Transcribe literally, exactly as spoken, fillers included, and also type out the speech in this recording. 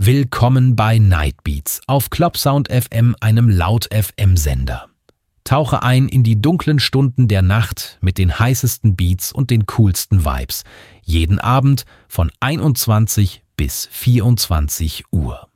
Willkommen bei Night Beats auf Clubsound F M, einem Laut-F M-Sender. Tauche ein in die dunklen Stunden der Nacht mit den heißesten Beats und den coolsten Vibes. Jeden Abend von einundzwanzig bis vierundzwanzig Uhr.